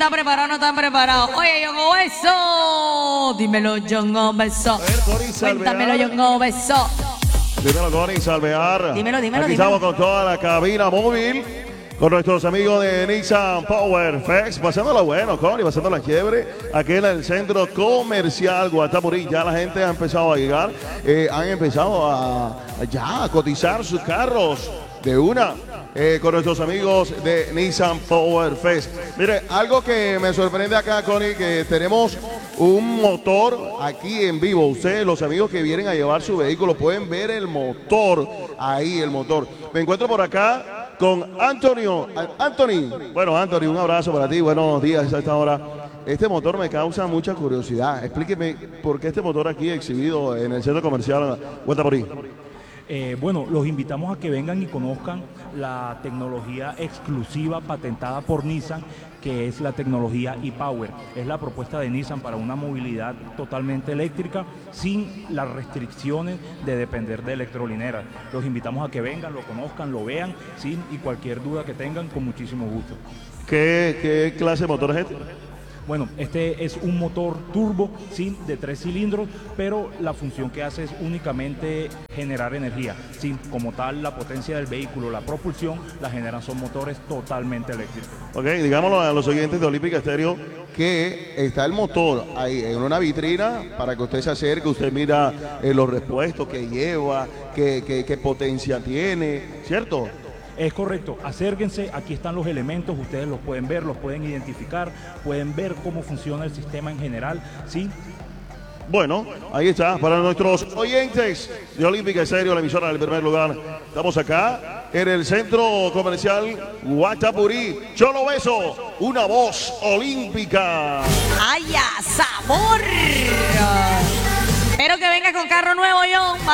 está preparado o no está preparado. Oye, John Obeso. Dímelo, John Obeso. Cuéntamelo, John Obeso. Dímelo, Connie Salvear. Dímelo. Aquí estamos con toda la cabina móvil, con nuestros amigos de Nissan Power Fest, pasándolo bueno, Connie, pasando la chévere, aquí en el centro comercial Guatapurí. Ya la gente ha empezado a llegar, han empezado a cotizar sus carros de una. Con nuestros amigos de Nissan Power Fest. Mire, algo que me sorprende acá, Connie, que tenemos un motor aquí en vivo. Ustedes, los amigos que vienen a llevar su vehículo, pueden ver el motor, ahí el motor. Me encuentro por acá con Antonio. Anthony. Bueno, Anthony, un abrazo para ti. Buenos días a esta hora. Este motor me causa mucha curiosidad. Explíqueme por qué este motor aquí exhibido en el centro comercial Guatapurí. Bueno, los invitamos a que vengan y conozcan la tecnología exclusiva patentada por Nissan, que es la tecnología e-Power. Es la propuesta de Nissan para una movilidad totalmente eléctrica sin las restricciones de depender de electrolineras. Los invitamos a que vengan, lo conozcan, lo vean, ¿sí? Y cualquier duda que tengan, con muchísimo gusto. ¿Qué clase de motor es este? Bueno, este es un motor turbo, sí, de 3 cilindros, pero la función que hace es únicamente generar energía. Sí, como tal, la potencia del vehículo, la propulsión, la generan son motores totalmente eléctricos. Ok, digámoslo a los oyentes de Olímpica Estéreo que está el motor ahí en una vitrina para que usted se acerque, usted mira los repuestos que lleva, qué potencia tiene, ¿cierto? Es correcto, acérquense, aquí están los elementos, ustedes los pueden ver, los pueden identificar, pueden ver cómo funciona el sistema en general, ¿sí? Bueno, ahí está, para nuestros oyentes de Olímpica Estéreo, la emisora del primer lugar. Estamos acá en el centro comercial Guatapurí. John Obeso, una voz olímpica. ¡Ay, a sabor! Espero que venga con carro nuevo, John.